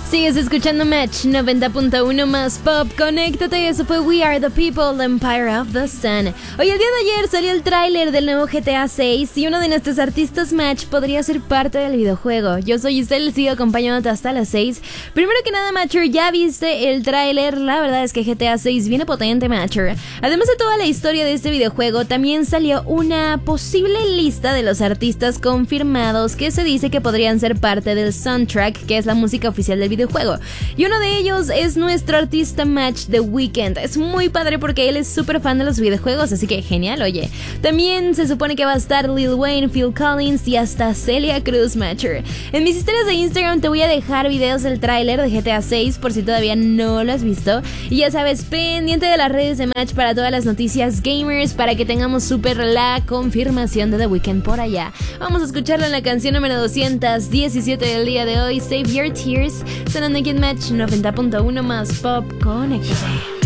Sigues escuchando Match 90.1 más Pop. Conéctate, eso fue We Are The People, Empire of the Sun. Hoy, el día de ayer, salió el tráiler del nuevo GTA 6 y uno de nuestros artistas Match podría ser parte del videojuego. Yo soy Giselle, sigo acompañándote hasta las 6. Primero que nada, Matcher, ¿ya viste el tráiler? La verdad es que GTA 6 viene potente, Matcher. Además de toda la historia de este videojuego, también salió una posible lista de los artistas confirmados que se dice que podrían ser parte del soundtrack, que es la música oficial del videojuego. Y uno de ellos es nuestro artista Match, The Weeknd. Es muy padre porque él es súper fan de los videojuegos, así que genial, oye. También se supone que va a estar Lil Wayne, Phil Collins y hasta Celia Cruz, Matcher. En mis historias de Instagram te voy a dejar videos del tráiler de GTA 6 por si todavía no lo has visto. Y ya sabes, pendiente de las redes de Match para todas las noticias gamers, para que tengamos súper la confirmación de The Weeknd por allá. Vamos a escucharla en la canción número 217 del día de hoy, Save Your Tears, sonando aquí en Match 90.1 más Pop. Conéctate.